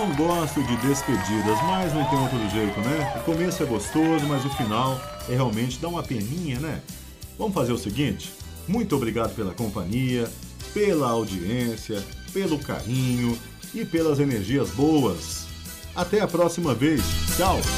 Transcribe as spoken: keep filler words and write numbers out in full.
Não gosto de despedidas, mas não tem outro jeito, né? O começo é gostoso, mas o final é realmente dá uma peninha, né? Vamos fazer o seguinte? Muito obrigado pela companhia, pela audiência, pelo carinho e pelas energias boas. Até a próxima vez. Tchau!